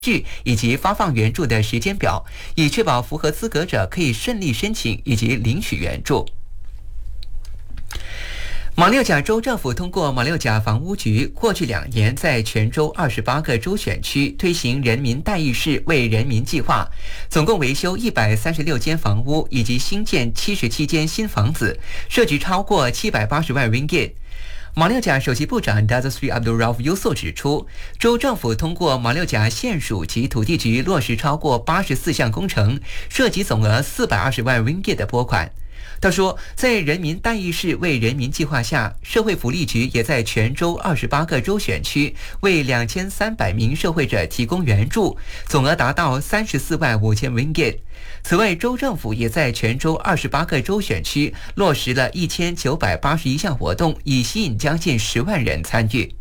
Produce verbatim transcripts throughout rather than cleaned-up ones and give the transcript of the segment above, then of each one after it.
据以及发放援助的时间表，以确保符合资格者可以顺利申请以及领取援助。马六甲州政府通过马六甲房屋局过去两年在全州二十八个州选区推行人民代议士为人民计划，总共维修一百三十六间房屋以及新建七十七间新房子，涉及超过七百八十万 ringgit。马六甲首席部长 Datuk Seri Abdul Rauf Yusof 指出，州政府通过马六甲县属及土地局落实超过八十四项工程，涉及总额四百二十万 ringgit 的拨款。他说，在人民代议士为人民计划下，社会福利局也在全州二十八个州选区为两千三百名受惠者提供援助，总额达到三十四万五千 ringgit。此外，州政府也在全州二十八个州选区落实了一千九百八十一项活动，以吸引将近十万人参与。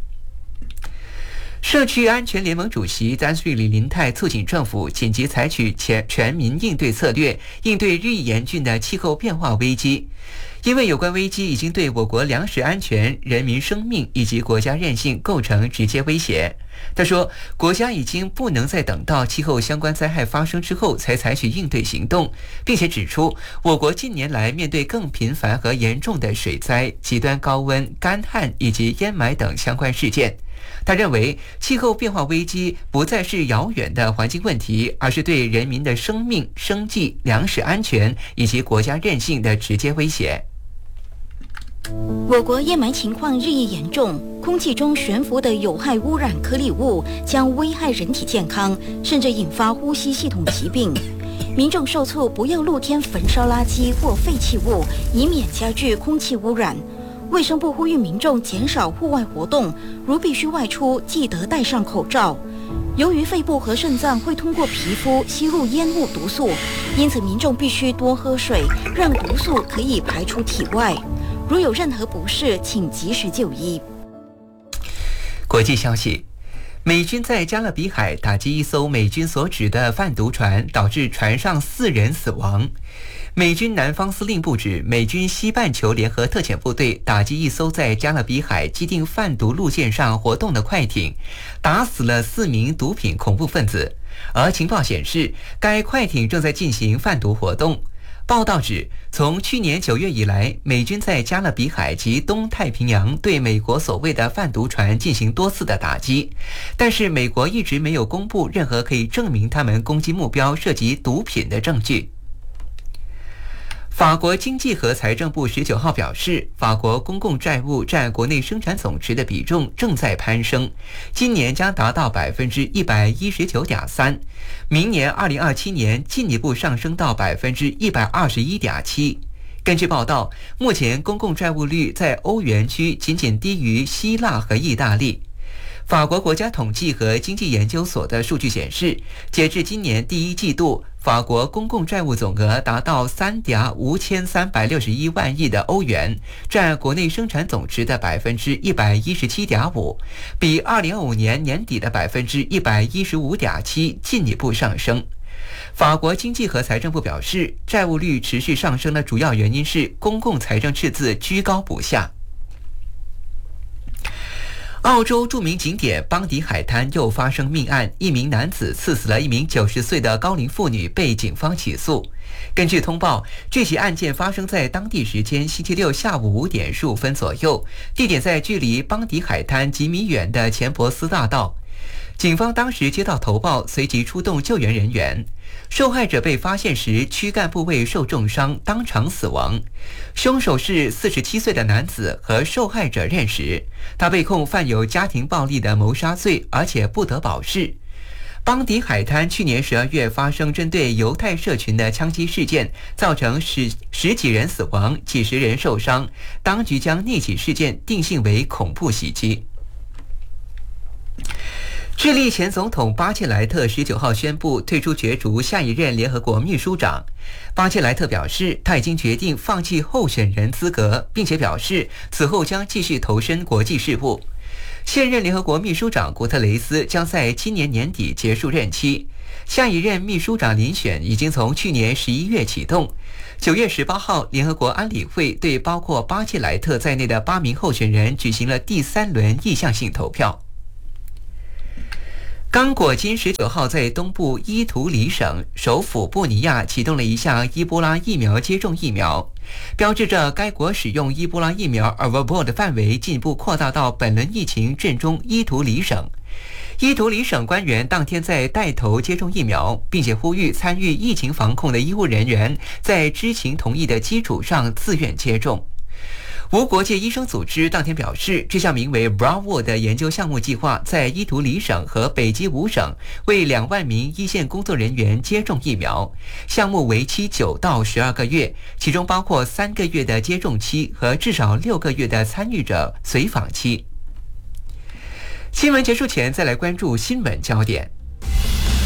社区安全联盟主席丹瑞里林泰促请政府紧急采取全全民应对策略，应对日益严峻的气候变化危机。因为有关危机已经对我国粮食安全、人民生命以及国家韧性构成直接威胁。他说，国家已经不能再等到气候相关灾害发生之后才采取应对行动，并且指出，我国近年来面对更频繁和严重的水灾、极端高温、干旱以及淹埋等相关事件。他认为，气候变化危机不再是遥远的环境问题，而是对人民的生命、生计、粮食安全以及国家韧性的直接威胁。 我国烟霾情况日益严重，空气中悬浮的有害污染颗粒物将危害人体健康，甚至引发呼吸系统疾病。民众受促不要露天焚烧垃圾或废弃物，以免加剧空气污染。卫生部呼吁民众减少户外活动，如必须外出，记得戴上口罩。由于肺部和肾脏会通过皮肤吸入烟雾毒素，因此民众必须多喝水，让毒素可以排出体外。如有任何不适，请及时就医。 国际消息，美军在加勒比海打击一艘美军所指的贩毒船，导致船上四人死亡。美军南方司令部指，美军西半球联合特遣部队打击一艘在加勒比海既定贩毒路线上活动的快艇，打死了四名毒品恐怖分子。而情报显示，该快艇正在进行贩毒活动。报道指，从去年九月以来，美军在加勒比海及东太平洋对美国所谓的贩毒船进行多次的打击，但是美国一直没有公布任何可以证明他们攻击目标涉及毒品的证据。法国经济和财政部十九号表示，法国公共债务占国内生产总值的比重正在攀升，今年将达到百分之一百一十九点三，明年二零二七年进一步上升到百分之一百二十一点七。根据报道，目前公共债务率在欧元区仅仅低于希腊和意大利。法国国家统计和经济研究所的数据显示，截至今年第一季度，法国公共债务总额达到三点五千三百六十一万亿的欧元，占国内生产总值的百分之一百一十七点五，比二零二五年年底的百分之一百一十五点七进一步上升。法国经济和财政部表示，债务率持续上升的主要原因是公共财政赤字居高不下。澳洲著名景点邦迪海滩又发生命案，一名男子刺死了一名九十岁的高龄妇女，被警方起诉。根据通报，这起案件发生在当地时间星期六下午五点十五分左右，地点在距离邦迪海滩几米远的钱伯斯大道。警方当时接到投报，随即出动救援人员。受害者被发现时，躯干部位受重伤，当场死亡。凶手是四十七岁的男子，和受害者认识。他被控犯有家庭暴力的谋杀罪，而且不得保释。邦迪海滩去年十二月发生针对犹太社群的枪击事件，造成十十几人死亡，几十人受伤。当局将那起事件定性为恐怖袭击。智利前总统巴切莱特十九号宣布退出角逐下一任联合国秘书长。巴切莱特表示，他已经决定放弃候选人资格，并且表示此后将继续投身国际事务。现任联合国秘书长古特雷斯将在今年年底结束任期，下一任秘书长遴选已经从去年十一月启动。九月十八号，联合国安理会对包括巴切莱特在内的八名候选人举行了第三轮意向性投票。 刚果金十九号在东部伊图里省首府布尼亚启动了一项伊波拉疫苗接种疫苗，标志着该国使用伊波拉疫苗 Avobor 的范围进一步扩大到本轮疫情震中伊图里省。伊图里省官员当天在带头接种疫苗，并且呼吁参与疫情防控的医务人员在知情同意的基础上自愿接种。无国界医生组织当天表示，这项名为 Bravo 的研究项目计划在伊图里省和北基五省为两万名一线工作人员接种疫苗，项目为期九到十二个月，其中包括三个月的接种期和至少六个月的参与者随访期。新闻结束前，再来关注新闻焦点。